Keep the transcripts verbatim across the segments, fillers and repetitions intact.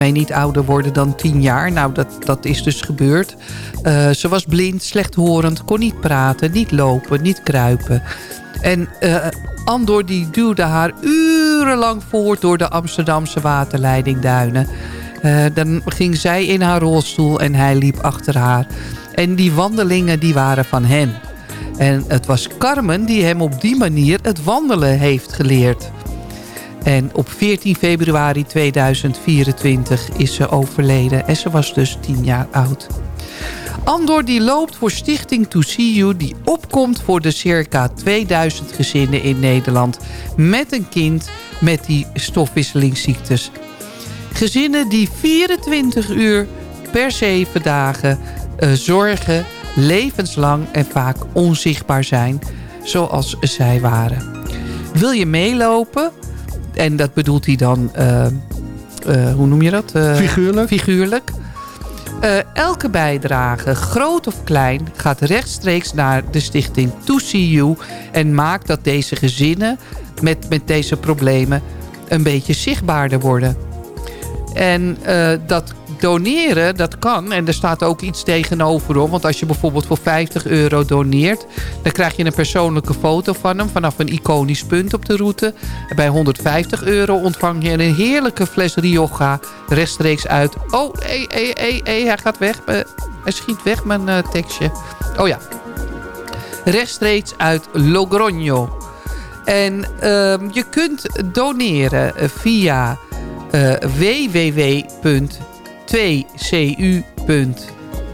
niet ouder worden dan tien jaar. Nou, dat, dat is dus gebeurd. Uh, ze was blind, slechthorend, kon niet praten, niet lopen, niet kruipen. En uh, Andor die duwde haar urenlang voort door de Amsterdamse waterleidingduinen. Uh, dan ging zij in haar rolstoel en hij liep achter haar. En die wandelingen die waren van hen. En het was Carmen die hem op die manier het wandelen heeft geleerd. En op veertien februari tweeduizend vierentwintig is ze overleden. En ze was dus tien jaar oud. Andor die loopt voor Stichting To See You... die opkomt voor de circa tweeduizend gezinnen in Nederland... met een kind met die stofwisselingsziektes. Gezinnen die vierentwintig uur per zeven dagen uh, zorgen... levenslang en vaak onzichtbaar zijn... zoals zij waren. Wil je meelopen... En dat bedoelt hij dan, uh, uh, hoe noem je dat? Uh, figuurlijk. Figuurlijk. Uh, elke bijdrage, groot of klein, gaat rechtstreeks naar de stichting To See You. En maakt dat deze gezinnen met, met deze problemen een beetje zichtbaarder worden. En uh, dat doneren, dat kan. En er staat ook iets tegenover om. Want als je bijvoorbeeld voor vijftig euro doneert... dan krijg je een persoonlijke foto van hem... vanaf een iconisch punt op de route. En bij honderdvijftig euro ontvang je een heerlijke fles Rioja... rechtstreeks uit... Oh, hey, hey, hey, hey, hij gaat weg. Uh, hij schiet weg, mijn uh, tekstje. Oh ja. Rechtstreeks uit Logroño. En uh, je kunt doneren via... Uh, w w w punt twee c u punt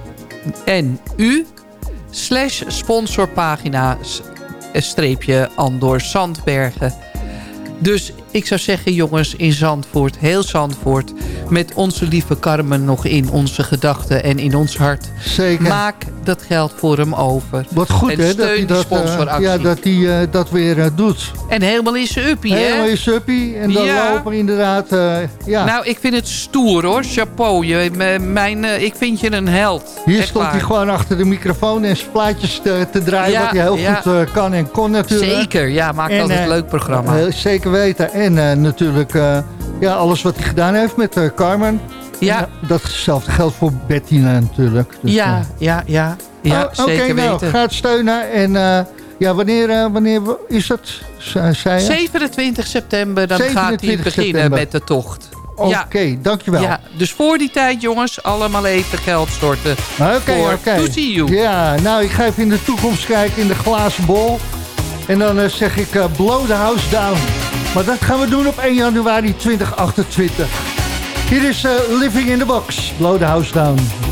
n u slash sponsorpagina streepje Andor Zandbergen. Dus ik zou zeggen, jongens, in Zandvoort, heel Zandvoort... met onze lieve Carmen nog in onze gedachten en in ons hart. Zeker. Maak dat geld voor hem over. Wat goed, en hè? steun dat die dat, sponsoractie. Uh, ja, dat hij uh, dat weer uh, doet. En helemaal in zijn uppie, hè? Helemaal in zijn uppie. En dan ja. lopen inderdaad... Uh, ja. Nou, ik vind het stoer, hoor. Chapeau. Je, mijn, uh, ik vind je een held. Hier Echt stond waar. hij gewoon achter de microfoon en plaatjes te, te draaien... Ja, wat hij heel ja. goed uh, kan en kon natuurlijk. Zeker, ja. Maakt en, altijd uh, een leuk programma. Uh, zeker weten. En uh, natuurlijk uh, ja, alles wat hij gedaan heeft met uh, Carmen... Ja. En, uh, datzelfde geldt voor Bettina natuurlijk. Dus, ja, uh, ja, ja, ja. Oh, zeker okay, nou, weten. ga het steunen. En uh, ja, wanneer, uh, wanneer is het? Zei je? zevenentwintig september, dan gaat hij beginnen september. met de tocht. Oké, okay, ja. dankjewel. Ja, dus voor die tijd, jongens, allemaal even geld storten. Oké, okay, oké. Okay. To See You. Ja, nou, ik ga even in de toekomst kijken in de glazen bol. En dan uh, zeg ik uh, blow the house down. Maar dat gaan we doen op één januari tweeduizend achtentwintig. Hier is uh, Living in the Box, blow the house down.